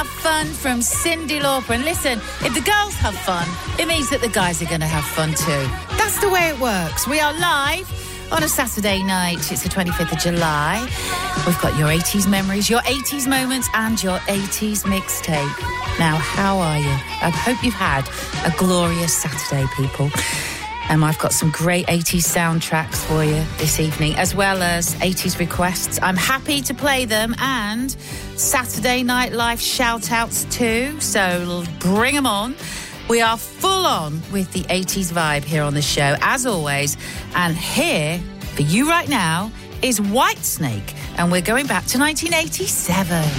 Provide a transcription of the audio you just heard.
Have Fun from Cyndi Lauper. And listen, if the girls have fun, it means that the guys are going to have fun too. That's the way it works. We are live on a Saturday night. It's the 25th of July. We've got your 80s memories, your 80s moments, and your 80s mixtape. Now, how are you? I hope you've had a glorious Saturday, people. I've got some great 80s soundtracks for you this evening, as well as 80s requests. I'm happy to play them, and Saturday Night Live shout-outs too, so bring them on. We are full on with the 80s vibe here on the show, as always. And here, for you right now, is Whitesnake, and we're going back to 1987.